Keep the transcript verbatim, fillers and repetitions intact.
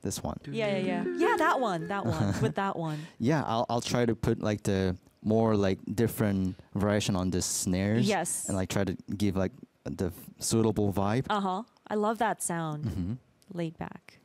this one. Yeah, yeah, yeah. Yeah, that one, that one, with that one. Yeah, I'll I'll try to put like the more like different variation on the snares. Yes. And like try to give like the suitable vibe. Uh huh. I love that sound. Mm-hmm. Laid back.